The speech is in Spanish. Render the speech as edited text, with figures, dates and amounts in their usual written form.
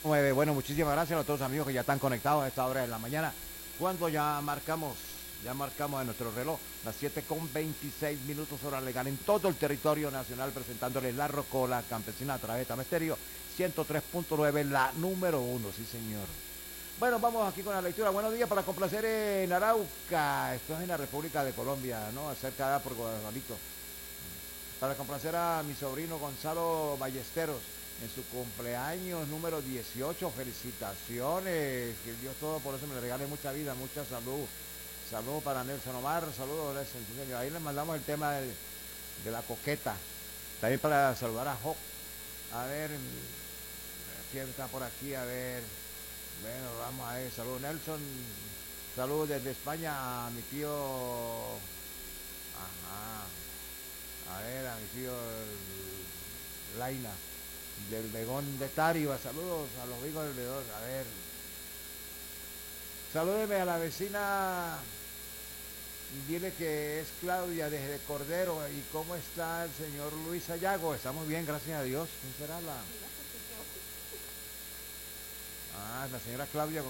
Bueno, muchísimas gracias a todos los amigos que ya están conectados a esta hora de la mañana. Cuando ya marcamos en nuestro reloj las 7:26 hora legal en todo el territorio nacional, presentándoles la Rocola Campesina a través de Tamesterio 103.9, la número uno, sí señor. Bueno, vamos aquí con la lectura. Buenos días para complacer en Arauca. Esto es en la República de Colombia, ¿no? Cerca de por Guadalajara. Para complacer a mi sobrino Gonzalo Ballesteros en su cumpleaños número 18. Felicitaciones. Que Dios todo por eso me le regale mucha vida, mucha salud. Saludos para Nelson Omar. Saludos, señor. Ahí le mandamos el tema de la coqueta. También para saludar a Job. A ver, ¿quién está por aquí? A ver. Bueno, vamos a ver. Saludos, Nelson. Saludos desde España a mi tío. Ajá. A ver, a mi tío Laina, del Vegón de Tariba. Saludos a los hijos del Vegón. A ver, salúdeme a la vecina. Dile que es Claudia desde Cordero. ¿Y cómo está el señor Luis Ayago? Estamos bien, gracias a Dios. ¿Quién será la? Ah, la señora Claudia